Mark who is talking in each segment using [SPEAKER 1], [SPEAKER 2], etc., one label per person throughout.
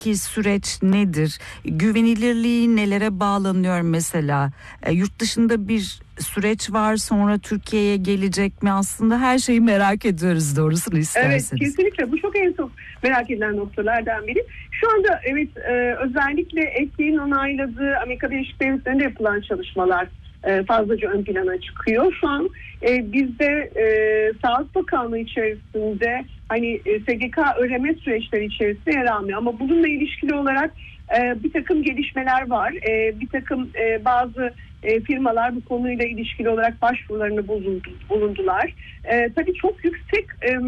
[SPEAKER 1] ki süreç nedir? Güvenilirliği nelere bağlanıyor mesela? Yurt dışında bir süreç var, sonra Türkiye'ye gelecek mi? Aslında her şeyi merak ediyoruz doğrusunu isterseniz.
[SPEAKER 2] Evet, kesinlikle bu çok en çok merak edilen noktalardan biri. Şu anda evet, özellikle FDA'nın onayladığı Amerika Birleşik Devletleri'nde yapılan çalışmalar fazlaca ön plana çıkıyor. Şu an bizde Sağlık Bakanlığı içerisinde hani SGK öğrenme süreçleri içerisinde yer almıyor. Ama bununla ilişkili olarak bir takım gelişmeler var. Bir takım bazı firmalar bu konuyla ilişkili olarak başvurularını bulundular. Tabii çok yüksek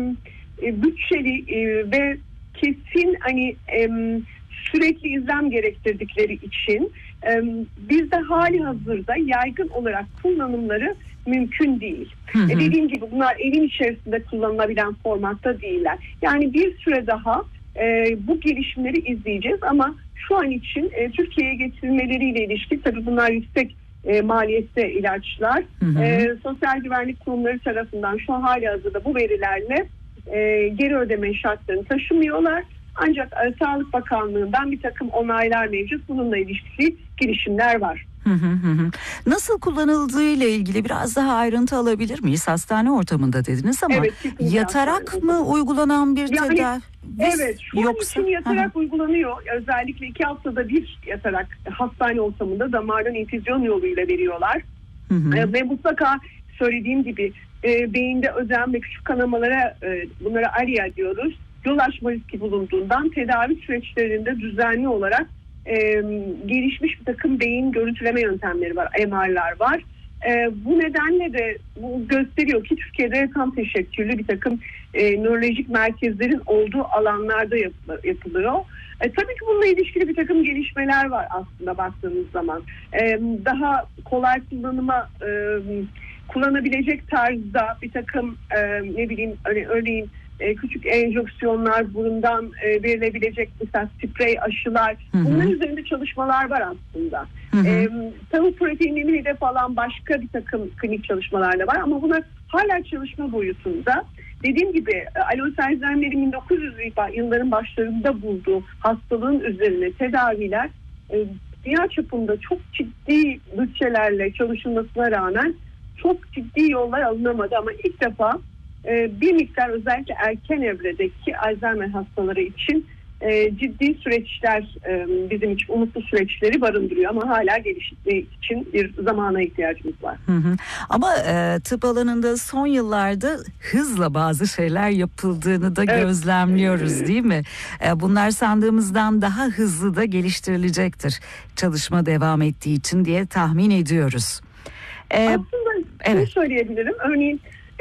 [SPEAKER 2] bütçeli ve kesin hani sürekli izlem gerektirdikleri için bizde hali hazırda yaygın olarak kullanımları mümkün değil. Dediğim gibi bunlar evin içerisinde kullanılabilen formatta değiller. Yani bir süre daha bu gelişimleri izleyeceğiz ama şu an için Türkiye'ye getirilmeleriyle ilişkin tabii bunlar yüksek maliyette ilaçlar. Sosyal güvenlik kurumları tarafından şu an hali hazırda bu verilerle geri ödeme şartlarını taşımıyorlar. Ancak Sağlık Bakanlığı'ndan bir takım onaylar mevcut. Bununla ilişkili girişimler var.
[SPEAKER 1] Nasıl kullanıldığı ile ilgili biraz daha ayrıntı alabilir miyiz? Hastane ortamında dediniz ama
[SPEAKER 2] evet,
[SPEAKER 1] yatarak mı uygulanan bir tedavi?
[SPEAKER 2] Evet, şu an için yatarak uygulanıyor. Özellikle 2 haftada bir yatarak hastane ortamında damardan infüzyon yoluyla veriyorlar. Ve mutlaka söylediğim gibi beyinde ödem ve küçük kanamalara, bunlara ARIA diyoruz. Yol açma riski bulunduğundan tedavi süreçlerinde düzenli olarak gelişmiş bir takım beyin görüntüleme yöntemleri var, MR'lar var. Bu nedenle de bu gösteriyor ki Türkiye'de tam teşekküllü bir takım nörolojik merkezlerin olduğu alanlarda yapılıyor. Tabii ki bununla ilişkili bir takım gelişmeler var aslında baktığınız zaman. Daha kolay kullanabilecek tarzda bir takım örneğin küçük enjeksiyonlar, burundan verilebilecek mesela sprey aşılar, bunların üzerinde çalışmalar var aslında. Tavuk proteinini de falan başka bir takım klinik çalışmalar da var ama bunlar hala çalışma boyutunda. Dediğim gibi Alois Alzheimer'in 1900 yılların başlarında bulduğu hastalığın üzerine tedaviler dünya çapında çok ciddi bütçelerle çalışılmasına rağmen çok ciddi yollar alınamadı ama ilk defa bir miktar özellikle erken evredeki Alzheimer hastaları için ciddi süreçler, bizim için umutlu süreçleri barındırıyor ama hala gelişmek için bir zamana ihtiyacımız var.
[SPEAKER 1] Ama tıp alanında son yıllarda hızla bazı şeyler yapıldığını da gözlemliyoruz, değil mi? Bunlar sandığımızdan daha hızlı da geliştirilecektir. Çalışma devam ettiği için diye tahmin ediyoruz.
[SPEAKER 2] Aslında şunu söyleyebilirim. Örneğin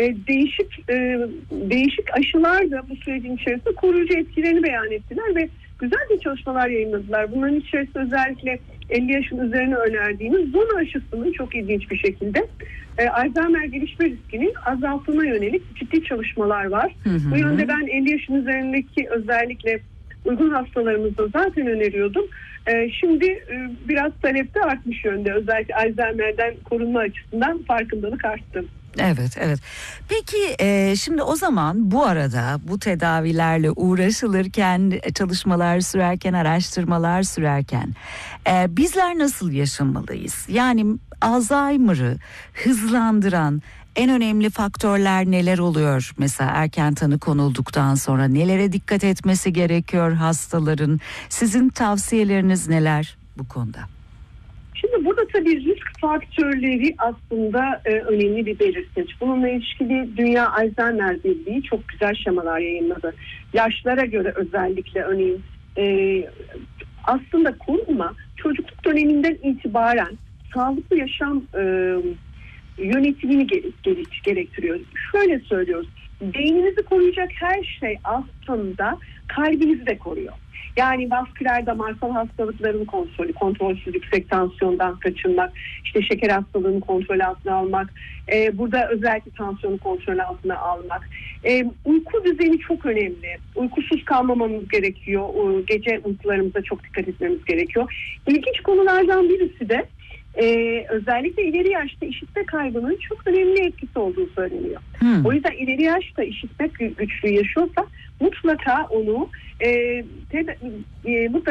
[SPEAKER 2] değişik aşılar da bu sürecin içerisinde koruyucu etkilerini beyan ettiler ve güzel bir çalışmalar yayınladılar. Bunların içerisinde özellikle 50 yaşın üzerine önerdiğimiz Zona aşısının çok ilginç bir şekilde Alzheimer gelişme riskinin azaltına yönelik ciddi çalışmalar var. Bu yönde ben 50 yaşın üzerindeki özellikle uygun hastalarımızda zaten öneriyordum. Şimdi biraz talepte artmış yönde, özellikle Alzheimer'den korunma açısından farkındalık arttı.
[SPEAKER 1] Evet. Peki şimdi o zaman bu arada bu tedavilerle uğraşılırken, çalışmalar sürerken, araştırmalar sürerken bizler nasıl yaşamalıyız? Yani Alzheimer'ı hızlandıran en önemli faktörler neler oluyor? Mesela erken tanı konulduktan sonra nelere dikkat etmesi gerekiyor hastaların? Sizin tavsiyeleriniz neler bu konuda?
[SPEAKER 2] Şimdi burada tabii risk faktörleri aslında önemli bir belirteç. Bununla ilişkili Dünya Alzheimer Birliği çok güzel şemalar yayınladı. Yaşlara göre özellikle örneğin aslında korunma çocukluk döneminden itibaren sağlıklı yaşam yönetimini gerektiriyor. Şöyle söylüyoruz. Beyninizi koruyacak her şey aslında kalbinizi de koruyor. Yani vasküler damarsal hastalıkların kontrolü, kontrolsüz yüksek tansiyondan kaçınmak, işte şeker hastalığını kontrol altına almak, burada özellikle tansiyonu kontrol altına almak. Uyku düzeni çok önemli. Uykusuz kalmamamız gerekiyor. Gece uykularımıza çok dikkat etmemiz gerekiyor. İlginç konulardan birisi de özellikle ileri yaşta işitme kaybının çok önemli etkisi olduğu söyleniyor. O yüzden ileri yaşta işitme güçlüğü yaşıyorsa mutlaka onu mutlaka